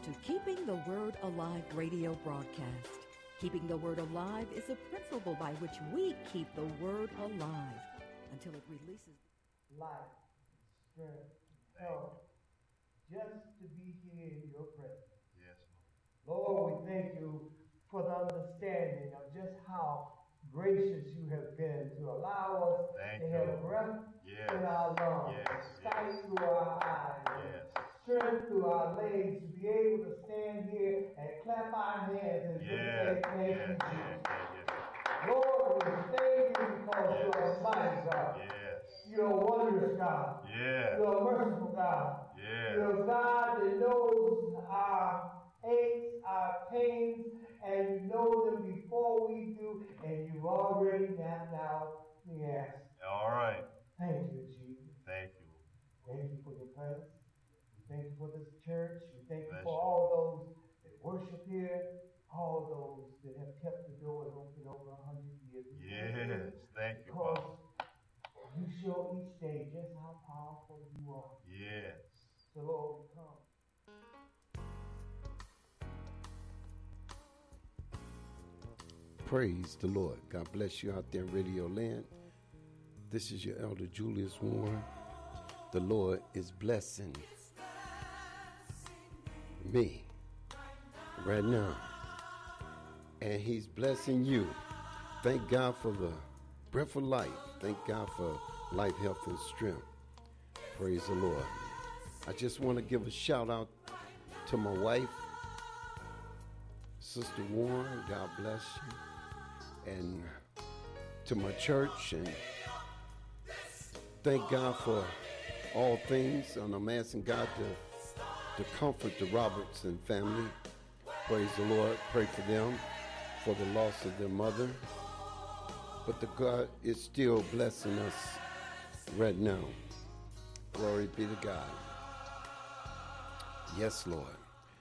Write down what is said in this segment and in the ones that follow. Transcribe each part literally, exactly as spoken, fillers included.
to Keeping the Word Alive radio broadcast. Keeping the Word alive is a principle by which we keep the Word alive until it releases life, strength, health, just to be here in your presence. Yes, Lord. Lord, we thank you for the understanding of just how gracious you have been to allow us thank to you. have breath yes. in our lungs, yes. sight yes. through our eyes, yes. strength through our legs, to be able to stand here and clap our hands and yes. say thank yes. you, yes. Jesus. yes. Lord, we thank you because yes. you are a mighty God. Yes. You're a wondrous God. Yes. You're a merciful God. Yes. You're a God that knows our aches, our pains, and you know them before we do, and you've already mapped out the answer. All right. Thank you, Jesus. Thank you. Thank you for your presence. We thank you for this church. We thank Bless you for you. all those that worship here, all those that have kept the doors open over a hundred years. Yes. Thank you, because Father. you show each day just how powerful you are. Yes. So, Lord, we come. Praise the Lord. God bless you out there in Radio Land. This is your elder Julius Warren. The Lord is blessing me right now. And he's blessing you. Thank God for the breath of life. Thank God for life, health, and strength. Praise the Lord. I just want to give a shout out to my wife, Sister Warren. God bless you. And to my church, and thank God for all things. And I'm asking God to, to comfort the Robertson family. Praise the Lord. Pray for them for the loss of their mother. But the God is still blessing us right now. Glory be to God. Yes, Lord.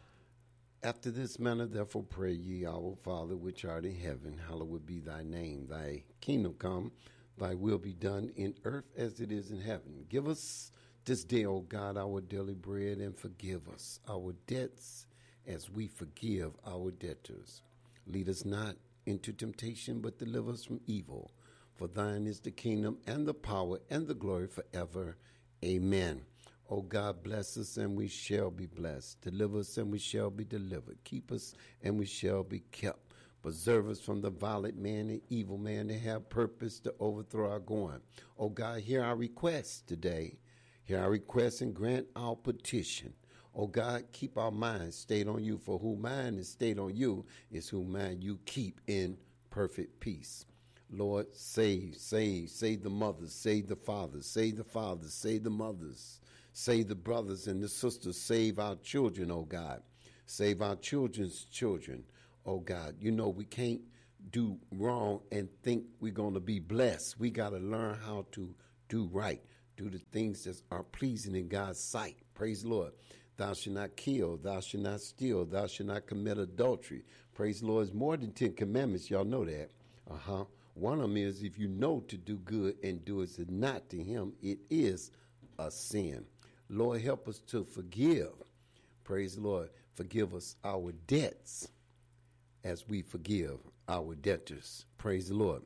After this manner, therefore, pray ye, Our Father, which art in heaven, hallowed be thy name. Thy kingdom come, thy will be done in earth as it is in heaven. Give us this day, O God, our daily bread, and forgive us our debts as we forgive our debtors. Lead us not into temptation, but deliver us from evil. For thine is the kingdom and the power and the glory forever. Amen. O God, bless us and we shall be blessed. Deliver us and we shall be delivered. Keep us and we shall be kept. Preserve us from the violent man and evil man that have purpose to overthrow our going. O God, hear our request today. Hear our request and grant our petition. O God, keep our minds stayed on you. For who mind is stayed on you is who mind you keep in perfect peace. Lord, save, save, save the mothers, save the fathers, save the fathers, save the mothers. Save the brothers and the sisters. Save our children, oh God. Save our children's children, oh God. You know, we can't do wrong and think we're going to be blessed. We got to learn how to do right. Do the things that are pleasing in God's sight. Praise the Lord. Thou shalt not kill. Thou shalt not steal. Thou shalt not commit adultery. Praise the Lord. It's more than ten commandments. Y'all know that. Uh-huh. One of them is if you know to do good and do it not to him, it is a sin. Lord, help us to forgive. Praise the Lord. Forgive us our debts as we forgive our debtors. Praise the Lord.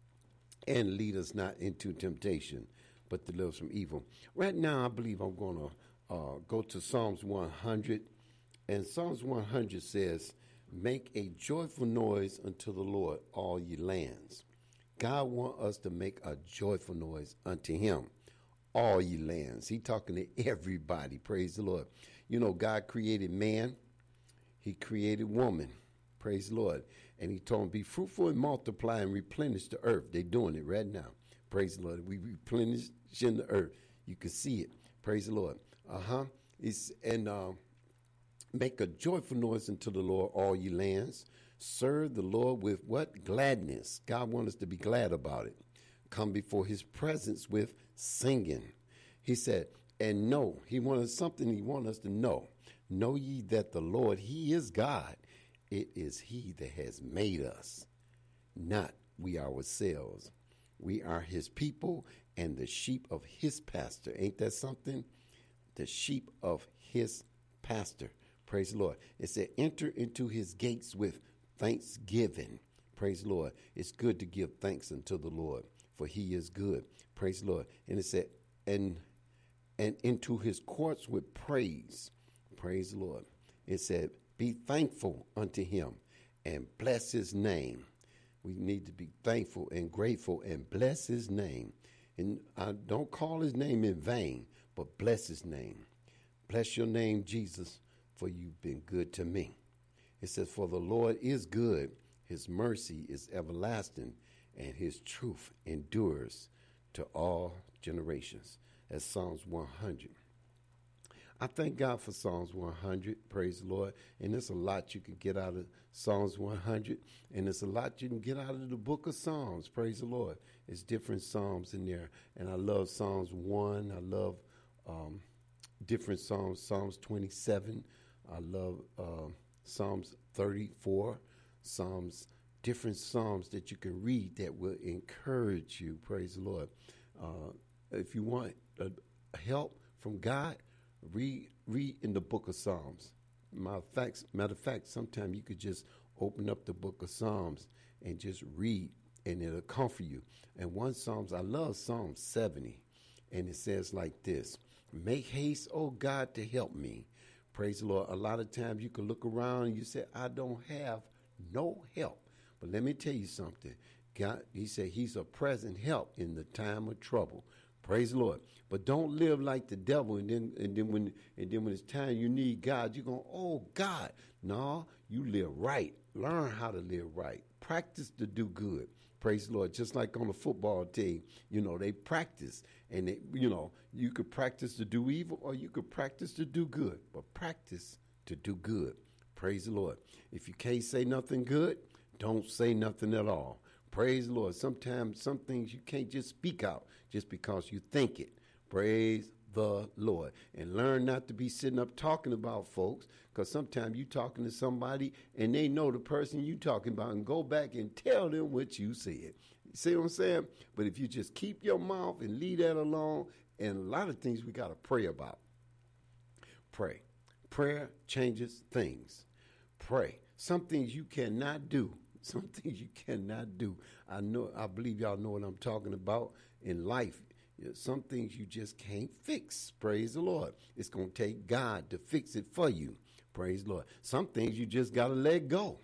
And lead us not into temptation, but deliver us from evil. Right now, I believe I'm going to uh, go to Psalms one hundred. And Psalms one hundred says, make a joyful noise unto the Lord, all ye lands. God wants us to make a joyful noise unto him. All ye lands. He talking to everybody. Praise the Lord. You know, God created man. He created woman. Praise the Lord. And he told them, be fruitful and multiply and replenish the earth. They're doing it right now. Praise the Lord. We replenish in the earth. You can see it. Praise the Lord. Uh-huh. It's, and uh, make a joyful noise unto the Lord, all ye lands. Serve the Lord with what? Gladness. God wants us to be glad about it. Come before his presence with singing. He said, and know, he wanted something he wanted us to know. Know ye that the Lord, he is God. It is he that has made us, not we ourselves. We are his people and the sheep of his pasture. Ain't that something? The sheep of his pasture. Praise the Lord. It said, enter into his gates with thanksgiving. Praise the Lord. It's good to give thanks unto the Lord, for he is good. Praise the Lord. And it said, and and into his courts with praise. Praise the Lord. It said, be thankful unto him and bless his name. We need to be thankful and grateful and bless his name. And I don't call his name in vain, but bless his name. Bless your name, Jesus, for you've been good to me. It says, for the Lord is good, his mercy is everlasting, and his truth endures to all generations. That's Psalms one hundred. I thank God for Psalms one hundred, praise the Lord. And there's a lot you can get out of Psalms one hundred, and there's a lot you can get out of the book of Psalms, praise the Lord. It's different Psalms in there, and I love Psalms one. I love um, different Psalms, Psalms twenty-seven. I love uh, Psalms thirty-four, Psalms, different Psalms that you can read that will encourage you, praise the Lord. Uh, if you want uh, help from God, Read read in the book of Psalms. Matter of fact, matter of fact, sometimes you could just open up the book of Psalms and just read, and it'll comfort you. And one Psalms, I love Psalm seventy, and it says like this: make haste, O God, to help me. Praise the Lord. A lot of times you can look around and you say, I don't have no help. But let me tell you something. God, he said he's a present help in the time of trouble. Praise the Lord. But don't live like the devil, and then and then when and then when it's time you need God, you're going, oh God. No, you live right. Learn how to live right. Practice to do good. Praise the Lord. Just like on the football team, you know, they practice. And, they, you know, you could practice to do evil or you could practice to do good. But practice to do good. Praise the Lord. If you can't say nothing good, don't say nothing at all. Praise the Lord. Sometimes some things you can't just speak out just because you think it. Praise the Lord. And learn not to be sitting up talking about folks, because sometimes you talking to somebody and they know the person you talking about, and go back and tell them what you said. See what I'm saying? But if you just keep your mouth and leave that alone, and a lot of things we got to pray about. Pray. Prayer changes things. Pray. Some things you cannot do. Some things you cannot do. I know. I believe y'all know what I'm talking about in life. Some things you just can't fix. Praise the Lord. It's going to take God to fix it for you. Praise the Lord. Some things you just got to let go.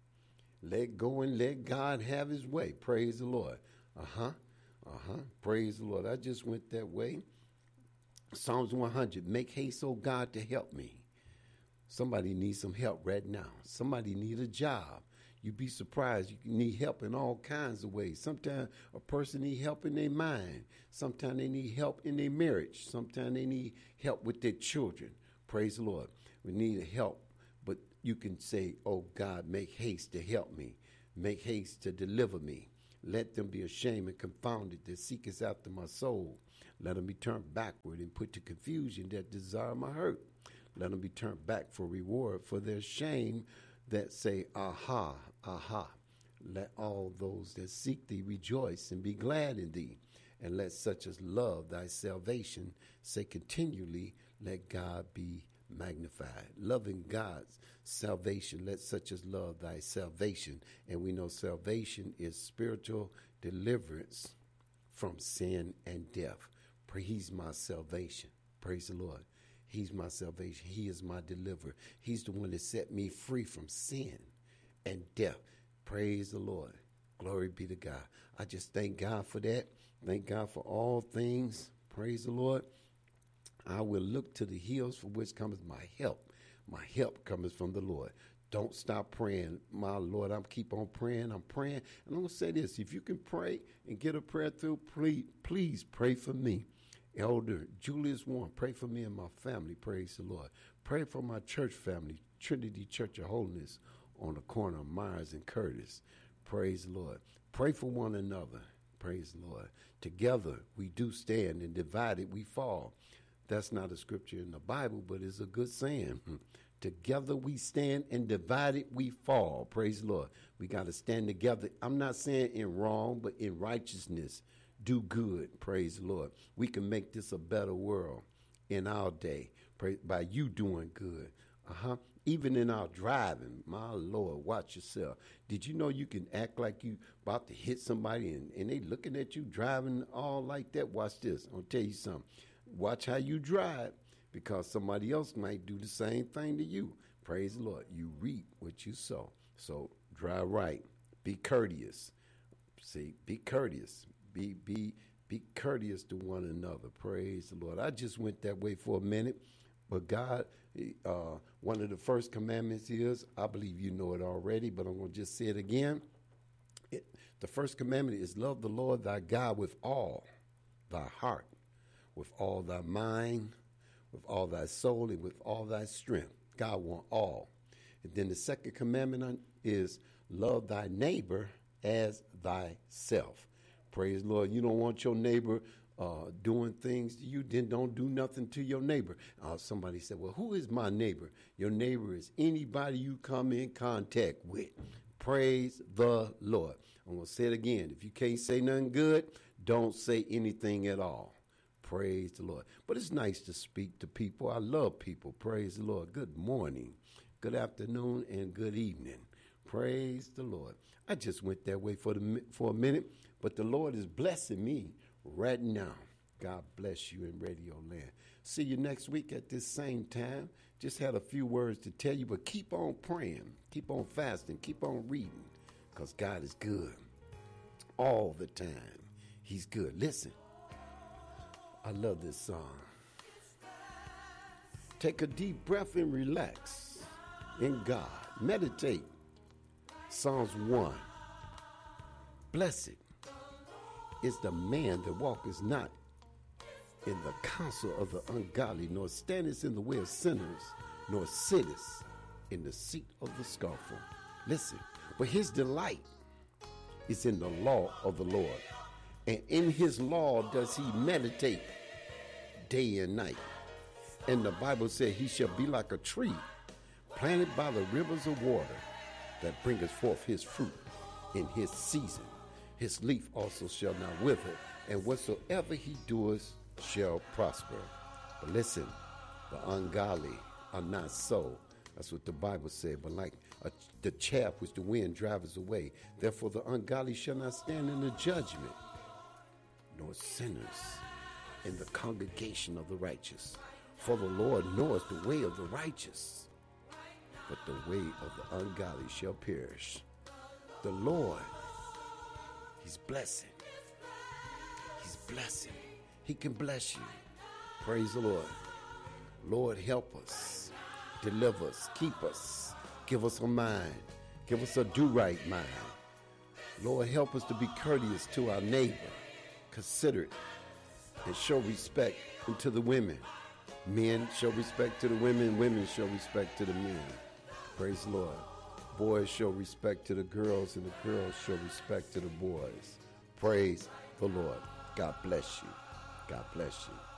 Let go and let God have his way. Praise the Lord. Uh-huh. Uh-huh. Praise the Lord. I just went that way. Psalms one hundred. Make haste, O God, to help me. Somebody needs some help right now. Somebody need a job. You'd be surprised. You need help in all kinds of ways. Sometimes a person need help in their mind. Sometimes they need help in their marriage. Sometimes they need help with their children. Praise the Lord. We need help. But you can say, oh, God, make haste to help me. Make haste to deliver me. Let them be ashamed and confounded that seeketh after my soul. Let them be turned backward and put to confusion that desire my hurt. Let them be turned back for reward for their shame that say, aha, aha. Let all those that seek thee rejoice and be glad in thee. And let such as love thy salvation say continually, let God be magnified. Loving God's salvation, let such as love thy salvation. And we know salvation is spiritual deliverance from sin and death. He's my salvation. Praise the Lord. He's my salvation. He is my deliverer. He's the one that set me free from sin and death. Praise the Lord. Glory be to God. I just thank God for that. Thank God for all things. Praise the Lord. I will look to the hills for which cometh my help. My help cometh from the Lord. Don't stop praying. My Lord, I'm keep on praying. I'm praying. And I'm going to say this. If you can pray and get a prayer through, please, please pray for me. Elder Julius Warren, pray for me and my family. Praise the Lord. Pray for my church family, Trinity Church of Holiness on the corner of Myers and Curtis. Praise the Lord. Pray for one another. Praise the Lord. Together we do stand, and divided we fall. That's not a scripture in the Bible, but it's a good saying. Together we stand, and divided we fall. Praise the Lord. We got to stand together. I'm not saying in wrong, but in righteousness. Do good. Praise the Lord. We can make this a better world in our day. Pray, by you doing good. Uh-huh. Even in our driving, my Lord, watch yourself. Did you know you can act like you about to hit somebody and, and they looking at you driving all like that? Watch this. I'll tell you something. Watch how you drive because somebody else might do the same thing to you. Praise the Lord. You reap what you sow. So drive right. Be courteous. See, be courteous. Be be be courteous to one another. Praise the Lord. I just went that way for a minute, but God, uh, one of the first commandments is, I believe you know it already, but I'm going to just say it again. It, the first commandment is love the Lord thy God with all thy heart, with all thy mind, with all thy soul, and with all thy strength. God wants all. And then the second commandment is love thy neighbor as thyself. Praise the Lord. You don't want your neighbor uh, doing things to you, then don't do nothing to your neighbor. Uh, somebody said, well, who is my neighbor? Your neighbor is anybody you come in contact with. Praise the Lord. I'm going to say it again. If you can't say nothing good, don't say anything at all. Praise the Lord. But it's nice to speak to people. I love people. Praise the Lord. Good morning, good afternoon, and good evening. Praise the Lord. I just went that way for the for a minute, but the Lord is blessing me right now. God bless you in Radio Land. See you next week at this same time. Just had a few words to tell you, but keep on praying, keep on fasting, keep on reading, because God is good all the time. He's good. Listen, I love this song. Take a deep breath and relax in God. Meditate. Psalms one. Blessed is the man that walketh not in the counsel of the ungodly, nor standeth in the way of sinners, nor sitteth in the seat of the scornful. Listen, but his delight is in the law of the Lord, and in his law does he meditate day and night. And the Bible said he shall be like a tree planted by the rivers of water, that bringeth forth his fruit in his season. His leaf also shall not wither, and whatsoever he doeth shall prosper. But listen, the ungodly are not so. That's what the Bible said. But like a, the chaff which the wind driveth away, therefore the ungodly shall not stand in the judgment, nor sinners in the congregation of the righteous. For the Lord knoweth the way of the righteous, but the way of the ungodly shall perish. The Lord, he's blessing. He's blessing. He can bless you. Praise the Lord. Lord, help us. Deliver us. Keep us. Give us a mind. Give us a do-right mind. Lord, help us to be courteous to our neighbor, considerate, and show respect unto the women. Men show respect to the women. Women show respect to the men. Praise the Lord. Boys show respect to the girls, and the girls show respect to the boys. Praise the Lord. God bless you. God bless you.